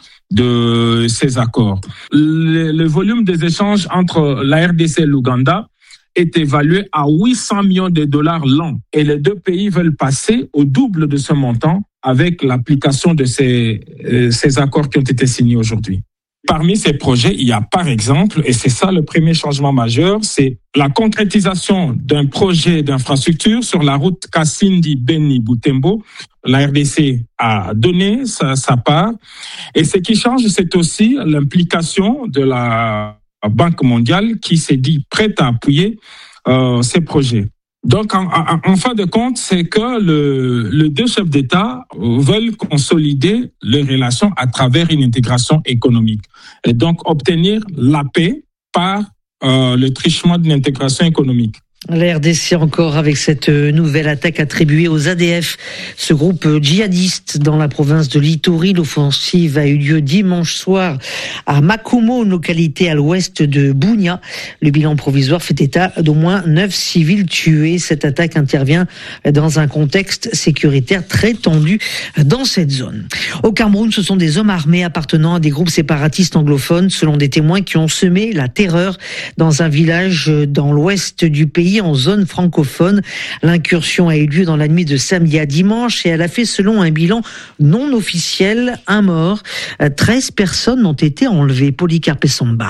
de ces accords. Le, le volume des échanges entre la R D C et l'Ouganda est évalué à huit cents millions de dollars l'an. Et les deux pays veulent passer au double de ce montant avec l'application de ces, euh, ces accords qui ont été signés aujourd'hui. Parmi ces projets, il y a par exemple, et c'est ça le premier changement majeur, c'est la concrétisation d'un projet d'infrastructure sur la route Kasindi-Beni-Butembo. La R D C a donné sa, sa part. Et ce qui change, c'est aussi l'implication de la Banque mondiale qui s'est dit prête à appuyer euh, ces projets. Donc, en, en, en fin de compte, c'est que le, les deux chefs d'État veulent consolider les relations à travers une intégration économique. Et donc, obtenir la paix par euh, le truchement d'une intégration économique. La R D C encore avec cette nouvelle attaque attribuée aux A D F, ce groupe djihadiste dans la province de l'Ituri. L'offensive a eu lieu dimanche soir à Makumo, une localité à l'ouest de Bunia. Le bilan provisoire fait état d'au moins neuf civils tués. Cette attaque intervient dans un contexte sécuritaire très tendu dans cette zone. Au Cameroun, ce sont des hommes armés appartenant à des groupes séparatistes anglophones, selon des témoins qui ont semé la terreur dans un village dans l'ouest du pays, en zone francophone. L'incursion a eu lieu dans la nuit de samedi à dimanche et elle a fait, selon un bilan non officiel, un mort. treize personnes ont été enlevées. Polycarpe Samba.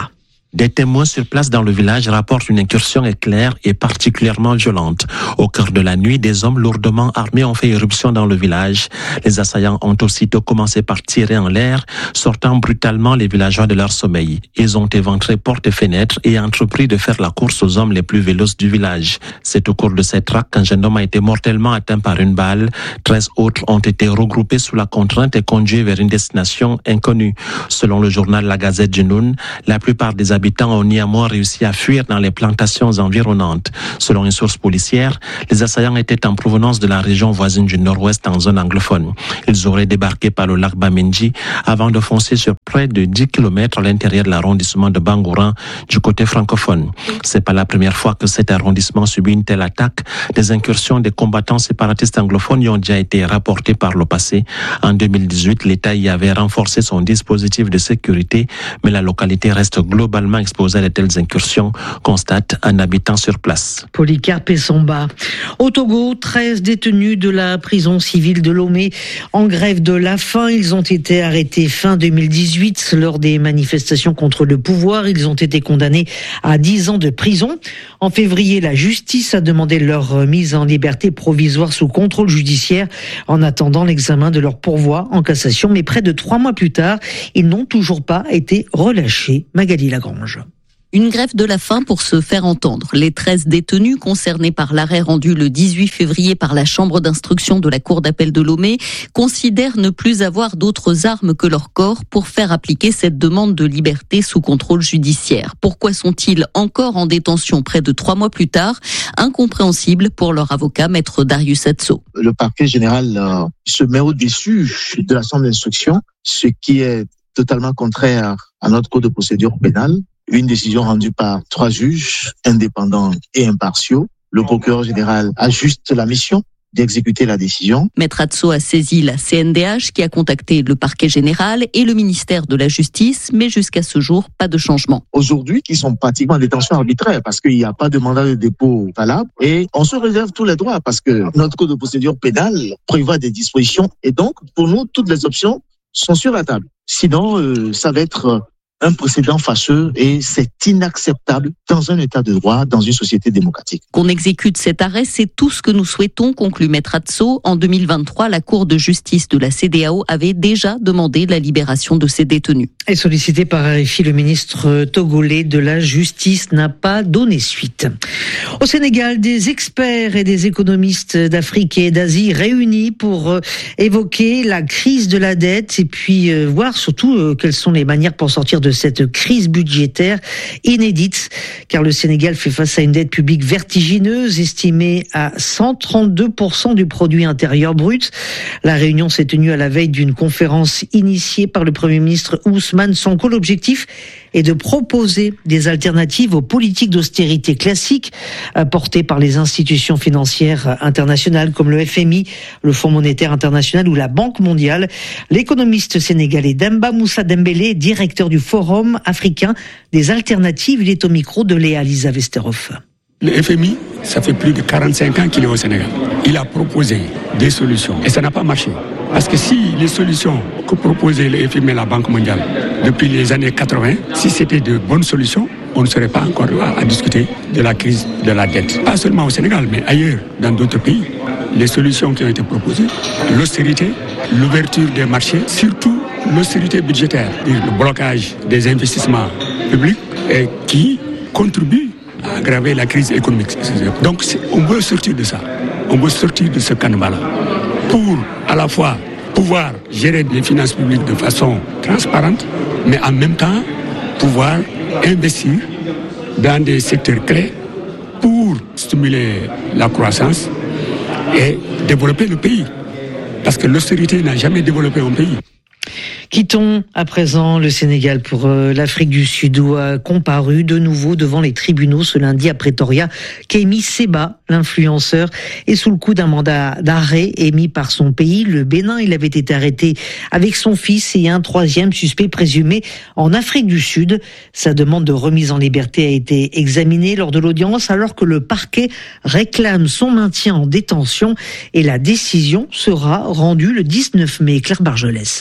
Des témoins sur place dans le village rapportent une incursion éclair et particulièrement violente. Au cœur de la nuit, des hommes lourdement armés ont fait éruption dans le village. Les assaillants ont aussitôt commencé par tirer en l'air, sortant brutalement les villageois de leur sommeil. Ils ont éventré portes et fenêtres et entrepris de faire la course aux hommes les plus véloces du village. C'est au cours de cette traque qu'un jeune homme a été mortellement atteint par une balle. Treize autres ont été regroupés sous la contrainte et conduits vers une destination inconnue. Selon le journal La Gazette du Noun, la plupart des habitants ont néanmoins réussi à fuir dans les plantations environnantes. Selon une source policière, les assaillants étaient en provenance de la région voisine du nord-ouest en zone anglophone. Ils auraient débarqué par le lac Bamenji avant de foncer sur près de dix kilomètres à l'intérieur de l'arrondissement de Bangoura du côté francophone. C'est pas la première fois que cet arrondissement subit une telle attaque. Des incursions des combattants séparatistes anglophones y ont déjà été rapportées par le passé. En deux mille dix-huit, l'État y avait renforcé son dispositif de sécurité, mais la localité reste globalement exposée à de telles incursions, constate un habitant sur place. Polycarpe Essomba. Au Togo, treize détenus de la prison civile de Lomé en grève de la faim. Ils ont été arrêtés fin deux mille dix-huit lors des manifestations contre le pouvoir. Ils ont été condamnés à dix ans de prison. En février, la justice a demandé leur mise en liberté provisoire sous contrôle judiciaire en attendant l'examen de leur pourvoi en cassation. Mais près de trois mois plus tard, ils n'ont toujours pas été relâchés. Magali Lagrange. Une grève de la faim pour se faire entendre. Les treize détenus concernés par l'arrêt rendu le dix-huit février par la chambre d'instruction de la cour d'appel de Lomé considèrent ne plus avoir d'autres armes que leur corps pour faire appliquer cette demande de liberté sous contrôle judiciaire. Pourquoi sont-ils encore en détention près de trois mois plus tard? Incompréhensible pour leur avocat, maître Darius Atso. Le parquet général euh, se met au-dessus de la chambre d'instruction, ce qui est totalement contraire à notre code de procédure pénale. Une décision rendue par trois juges indépendants et impartiaux. Le procureur général a juste la mission d'exécuter la décision. Maître Atso a saisi la C N D H qui a contacté le parquet général et le ministère de la Justice, mais jusqu'à ce jour, pas de changement. Aujourd'hui, ils sont pratiquement en détention arbitraire parce qu'il n'y a pas de mandat de dépôt valable et on se réserve tous les droits parce que notre code de procédure pénale prévoit des dispositions et donc, pour nous, toutes les options sont sur la table. Sinon, euh, ça va être un précédent fâcheux et c'est inacceptable dans un état de droit, dans une société démocratique. Qu'on exécute cet arrêt, c'est tout ce que nous souhaitons, conclut Maître Atso. En deux mille vingt-trois, la Cour de justice de la C E D A O avait déjà demandé la libération de ces détenus. Et sollicité par R F I, le ministre togolais de la Justice n'a pas donné suite. Au Sénégal, des experts et des économistes d'Afrique et d'Asie réunis pour évoquer la crise de la dette et puis voir surtout quelles sont les manières pour sortir de cette crise budgétaire inédite, car le Sénégal fait face à une dette publique vertigineuse, estimée à cent trente-deux pour cent du produit intérieur brut. La réunion s'est tenue à la veille d'une conférence initiée par le Premier ministre Ousmane Sonko. L'objectif est de proposer des alternatives aux politiques d'austérité classiques portées par les institutions financières internationales comme le F M I, le Fonds monétaire international ou la Banque mondiale. L'économiste sénégalais Demba Moussa Dembélé, directeur du Forum africain des alternatives, il est au micro de Léa Lisa Vesterhoff. Le F M I, ça fait plus de quarante-cinq ans qu'il est au Sénégal. Il a proposé des solutions et ça n'a pas marché. Parce que si les solutions que proposait le F M I et la Banque mondiale depuis les années quatre-vingts, si c'était de bonnes solutions, on ne serait pas encore là à discuter de la crise de la dette. Pas seulement au Sénégal, mais ailleurs, dans d'autres pays. Les solutions qui ont été proposées, l'austérité, l'ouverture des marchés, surtout l'austérité budgétaire, le blocage des investissements publics et qui contribue à aggraver la crise économique. Donc on veut sortir de ça, on veut sortir de ce canevas-là pour à la fois pouvoir gérer les finances publiques de façon transparente, mais en même temps pouvoir investir dans des secteurs clés pour stimuler la croissance et développer le pays. Parce que l'austérité n'a jamais développé un pays. Quittons à présent le Sénégal pour euh, l'Afrique du Sud où a comparu de nouveau devant les tribunaux ce lundi à Pretoria Kémi Séba, l'influenceur, est sous le coup d'un mandat d'arrêt émis par son pays, le Bénin. Il avait été arrêté avec son fils et un troisième suspect présumé en Afrique du Sud. Sa demande de remise en liberté a été examinée lors de l'audience alors que le parquet réclame son maintien en détention et la décision sera rendue le dix-neuf mai. Claire Bargelès.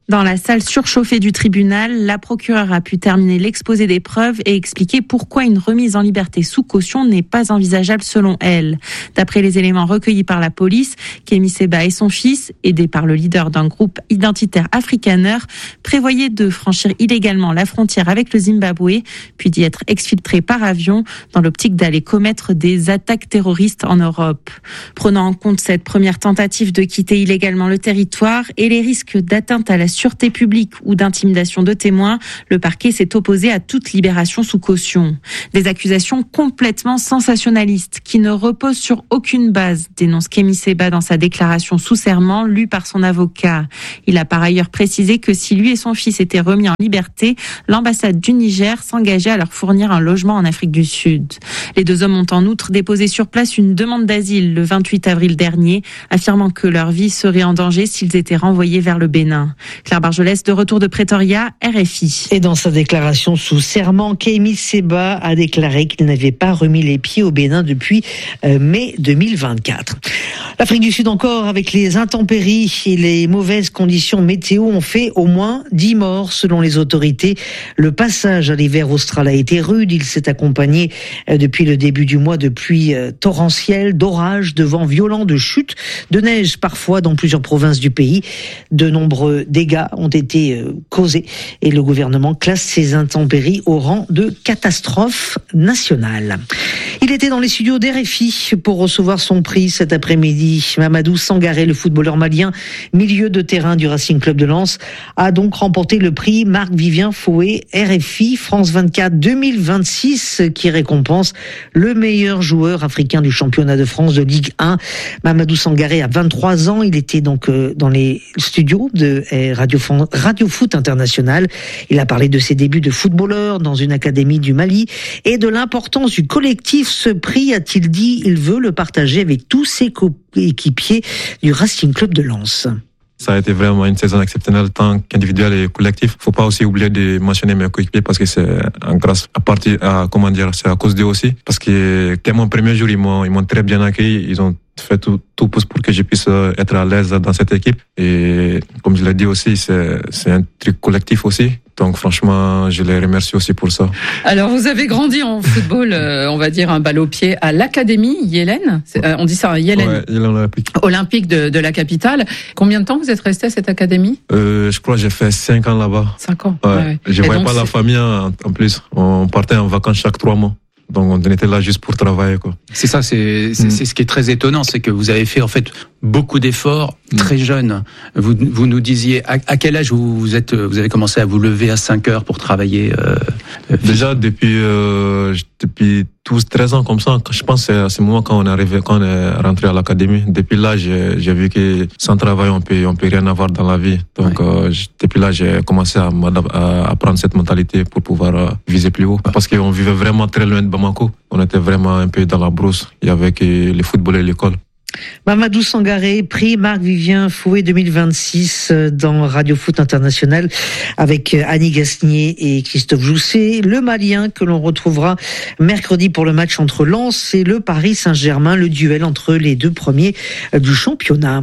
Dans la salle surchauffée du tribunal, la procureure a pu terminer l'exposé des preuves et expliquer pourquoi une remise en liberté sous caution n'est pas envisageable selon elle. D'après les éléments recueillis par la police, Kémy Séba et son fils, aidés par le leader d'un groupe identitaire afrikaner, prévoyaient de franchir illégalement la frontière avec le Zimbabwe, puis d'y être exfiltrés par avion dans l'optique d'aller commettre des attaques terroristes en Europe. Prenant en compte cette première tentative de quitter illégalement le territoire et les risques d'atteinte à la sûreté publique ou d'intimidation de témoins, le parquet s'est opposé à toute libération sous caution. Des accusations complètement sensationnalistes qui ne reposent sur aucune base, dénonce Kémy Séba dans sa déclaration sous serment lue par son avocat. Il a par ailleurs précisé que si lui et son fils étaient remis en liberté, l'ambassade du Niger s'engageait à leur fournir un logement en Afrique du Sud. Les deux hommes ont en outre déposé sur place une demande d'asile le vingt-huit avril dernier, affirmant que leur vie serait en danger s'ils étaient renvoyés vers le Bénin. Claire Bargelès, de retour de Pretoria, R F I. Et dans sa déclaration sous serment, Kémy Séba a déclaré qu'il n'avait pas remis les pieds au Bénin depuis euh, mai deux mille vingt-quatre. L'Afrique du Sud encore, avec les intempéries et les mauvaises conditions météo, ont fait au moins dix morts selon les autorités. Le passage à l'hiver austral a été rude. Il s'est accompagné euh, depuis le début du mois de pluies euh, torrentielles, d'orages, de vents violents, de chutes, de neige parfois dans plusieurs provinces du pays. De nombreux dégâts ont été causés et le gouvernement classe ces intempéries au rang de catastrophe nationale. Il était dans les studios d'R F I pour recevoir son prix cet après-midi. Mamadou Sangaré, le footballeur malien, milieu de terrain du Racing Club de Lens, a donc remporté le prix Marc-Vivien Fouet R F I France vingt-quatre deux mille vingt-six qui récompense le meilleur joueur africain du championnat de France de Ligue un. Mamadou Sangaré a vingt-trois ans. Il était donc dans les studios de Radio, Radio Foot International. Il a parlé de ses débuts de footballeur dans une académie du Mali et de l'importance du collectif. Ce prix, a-t-il dit, il veut le partager avec tous ses coéquipiers du Racing Club de Lens. Ça a été vraiment une saison exceptionnelle, tant qu'individuelle et collectif. Faut pas aussi oublier de mentionner mes coéquipiers parce que c'est en grâce à partir à, comment dire, c'est à cause d'eux aussi. Parce que dès mon premier jour, ils m'ont, ils m'ont très bien accueilli. Ils ont fait tout, tout pour que je puisse être à l'aise dans cette équipe. Et comme je l'ai dit aussi, c'est, c'est un truc collectif aussi. Donc franchement, je les remercie aussi pour ça. Alors vous avez grandi en football, euh, on va dire un balle au pied à l'académie Yélène. Euh, on dit ça, Yélène. Ouais, Yélène Olympique. Olympique de, de la capitale. Combien de temps vous êtes resté à cette académie ? euh, Je crois que j'ai fait cinq ans là-bas. Cinq ans. Ouais. ouais. Je ne voyais pas c'est... la famille en, en plus. On partait en vacances chaque trois mois. Donc on était là juste pour travailler, quoi. C'est ça, c'est, c'est, mmh. c'est ce qui est très étonnant, c'est que vous avez fait en fait beaucoup d'efforts mmh. très jeune. Vous, vous nous disiez à, à quel âge vous, vous êtes, vous avez commencé à vous lever à cinq heures pour travailler. Euh, Déjà depuis euh, depuis douze treize ans comme ça. Je pense que c'est à ce moment quand on est arrivé, quand on est rentré à l'académie. Depuis là, j'ai, j'ai vu que sans travail on peut on peut rien avoir dans la vie. Donc ouais. euh, depuis là, j'ai commencé à, à apprendre cette mentalité pour pouvoir euh, viser plus haut. Parce qu'on vivait vraiment très loin de Bamako. On était vraiment un peu dans la brousse. Il y avait que les football et l'école. Mamadou Sangaré, prix Marc-Vivien Fouet deux mille vingt-six dans Radio Foot International avec Annie Gasnier et Christophe Jousset. Le Malien que l'on retrouvera mercredi pour le match entre Lens et le Paris Saint-Germain, le duel entre les deux premiers du championnat.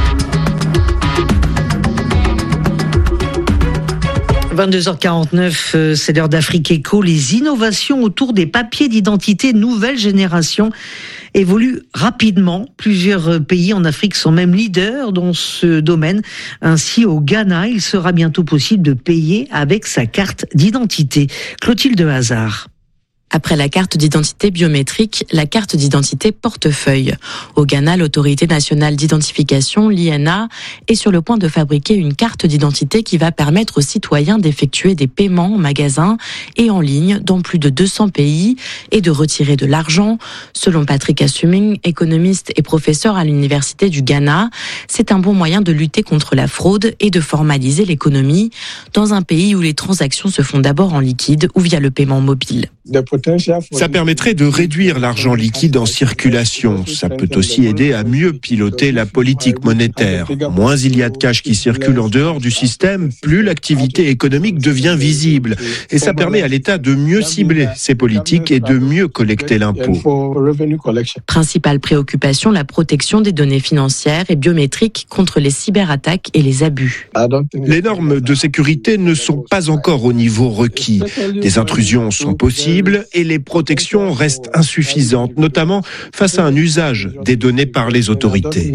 vingt-deux heures quarante-neuf, c'est l'heure d'Afrique Éco. Les innovations autour des papiers d'identité nouvelle génération évoluent rapidement. Plusieurs pays en Afrique sont même leaders dans ce domaine. Ainsi, au Ghana, il sera bientôt possible de payer avec sa carte d'identité. Clotilde Hazard. Après la carte d'identité biométrique, la carte d'identité portefeuille. Au Ghana, l'autorité nationale d'identification, l'I N A, est sur le point de fabriquer une carte d'identité qui va permettre aux citoyens d'effectuer des paiements en magasin et en ligne dans plus de deux cents pays et de retirer de l'argent. Selon Patrick Assuming, économiste et professeur à l'université du Ghana, c'est un bon moyen de lutter contre la fraude et de formaliser l'économie dans un pays où les transactions se font d'abord en liquide ou via le paiement mobile. Des Ça permettrait de réduire l'argent liquide en circulation. Ça peut aussi aider à mieux piloter la politique monétaire. Moins il y a de cash qui circule en dehors du système, plus l'activité économique devient visible. Et ça permet à l'État de mieux cibler ses politiques et de mieux collecter l'impôt. Principale préoccupation, la protection des données financières et biométriques contre les cyberattaques et les abus. Les normes de sécurité ne sont pas encore au niveau requis. Des intrusions sont possibles et les protections restent insuffisantes, notamment face à un usage des données par les autorités.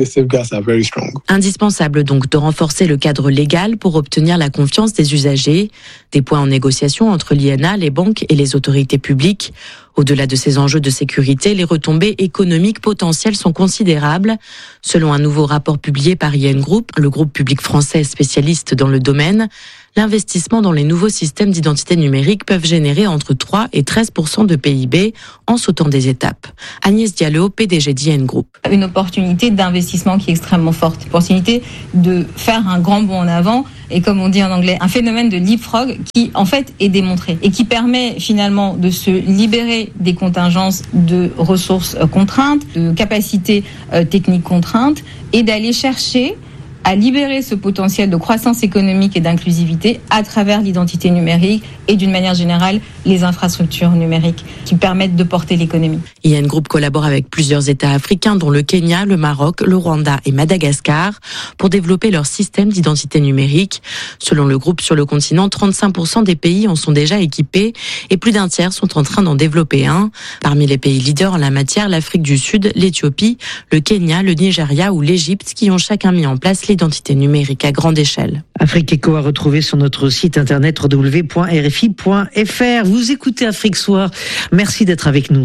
Indispensable donc de renforcer le cadre légal pour obtenir la confiance des usagers. Des points en négociation entre l'I N A, les banques et les autorités publiques. Au-delà de ces enjeux de sécurité, les retombées économiques potentielles sont considérables. Selon un nouveau rapport publié par I N Group, le groupe public français spécialiste dans le domaine, l'investissement dans les nouveaux systèmes d'identité numérique peuvent générer entre trois et treize pour cent de P I B en sautant des étapes. Agnès Diallo, P D G d'I N Group. Une opportunité d'investissement qui est extrêmement forte. Une opportunité de faire un grand bond en avant et, comme on dit en anglais, un phénomène de leapfrog qui, en fait, est démontré et qui permet finalement de se libérer des contingences de ressources contraintes, de capacités techniques contraintes et d'aller chercher à libérer ce potentiel de croissance économique et d'inclusivité à travers l'identité numérique et d'une manière générale les infrastructures numériques qui permettent de porter l'économie. I N Group collabore avec plusieurs États africains dont le Kenya, le Maroc, le Rwanda et Madagascar pour développer leur système d'identité numérique. Selon le groupe, sur le continent, trente-cinq pour cent des pays en sont déjà équipés et plus d'un tiers sont en train d'en développer un. Parmi les pays leaders en la matière, l'Afrique du Sud, l'Éthiopie, le Kenya, le Nigeria ou l'Égypte qui ont chacun mis en place l'identité numérique à grande échelle. Afrique Éco à retrouver sur notre site internet w w w point r f i point f r. Vous écoutez Afrique Soir. Merci d'être avec nous.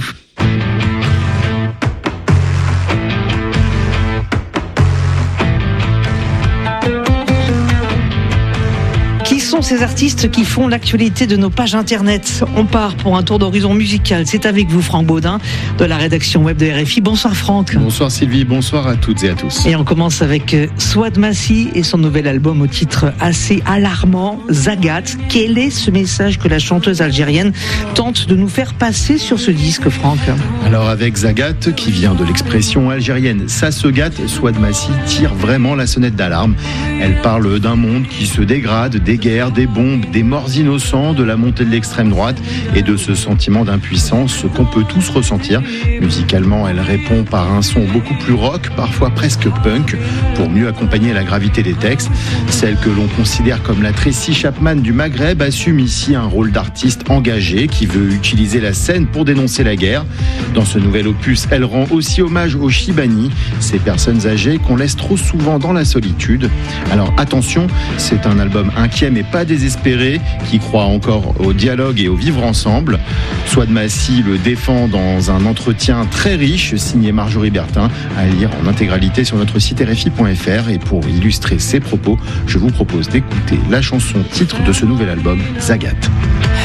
Qui sont ces artistes qui font l'actualité de nos pages internet? On part pour un tour d'horizon musical. C'est avec vous, Franck Baudin, de la rédaction web de R F I. Bonsoir Franck. Bonsoir Sylvie, bonsoir à toutes et à tous. Et on commence avec Souad Massi et son nouvel album au titre assez alarmant, Zagat. Quel est ce message que la chanteuse algérienne tente de nous faire passer sur ce disque, Franck? Alors avec Zagat, qui vient de l'expression algérienne ça se gâte, Souad Massi tire vraiment la sonnette d'alarme. Elle parle d'un monde qui se dégrade, des guerres, des bombes, des morts innocents, de la montée de l'extrême droite et de ce sentiment d'impuissance qu'on peut tous ressentir. Musicalement, elle répond par un son beaucoup plus rock, parfois presque punk, pour mieux accompagner la gravité des textes. Celle que l'on considère comme la Tracy Chapman du Maghreb assume ici un rôle d'artiste engagé qui veut utiliser la scène pour dénoncer la guerre. Dans ce nouvel opus, elle rend aussi hommage aux Chibani, ces personnes âgées qu'on laisse trop souvent dans la solitude. Alors attention, c'est un album inquiet mais pas désespéré, qui croit encore au dialogue et au vivre ensemble. Souad Massi le défend dans un entretien très riche signé Marjorie Bertin, à lire en intégralité sur notre site r f i point f r. Et pour illustrer ses propos, je vous propose d'écouter la chanson titre de ce nouvel album, Zagat.